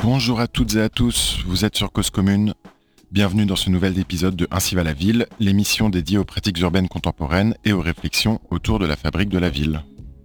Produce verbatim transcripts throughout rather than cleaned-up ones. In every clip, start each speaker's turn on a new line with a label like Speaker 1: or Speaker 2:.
Speaker 1: Bonjour à toutes et à tous, vous êtes sur Cause Commune. Bienvenue dans ce nouvel épisode de Ainsi va la ville, l'émission dédiée aux pratiques urbaines contemporaines et aux réflexions autour de la fabrique de la ville.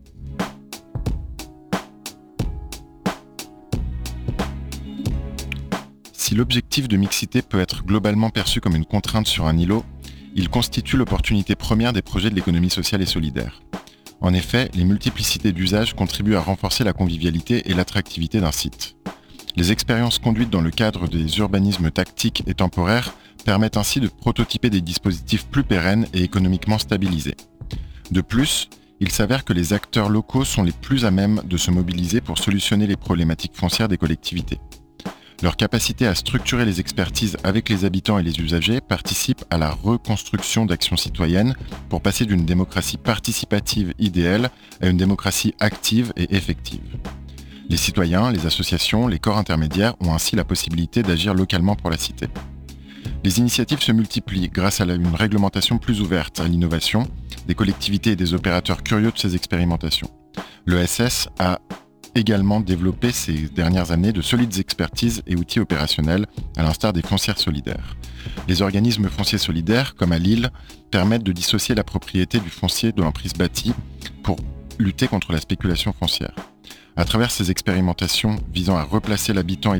Speaker 1: Si l'objectif de mixité peut être globalement perçu comme une contrainte sur un îlot, il constitue l'opportunité première des projets de l'économie sociale et solidaire. En effet, les multiplicités d'usages contribuent à renforcer la convivialité et l'attractivité d'un site. Les expériences conduites dans le cadre des urbanismes tactiques et temporaires permettent ainsi de prototyper des dispositifs plus pérennes et économiquement stabilisés. De plus, il s'avère que les acteurs locaux sont les plus à même de se mobiliser pour solutionner les problématiques foncières des collectivités. Leur capacité à structurer les expertises avec les habitants et les usagers participe à la reconstruction d'actions citoyennes pour passer d'une démocratie participative idéale à une démocratie active et effective. Les citoyens, les associations, les corps intermédiaires ont ainsi la possibilité d'agir localement pour la cité. Les initiatives se multiplient grâce à une réglementation plus ouverte à l'innovation, des collectivités et des opérateurs curieux de ces expérimentations. Le S S a également développé ces dernières années de solides expertises et outils opérationnels, à l'instar des foncières solidaires. Les organismes fonciers solidaires, comme à Lille, permettent de dissocier la propriété du foncier de l'emprise bâtie pour lutter contre la spéculation foncière. À travers ces expérimentations visant à replacer l'habitant et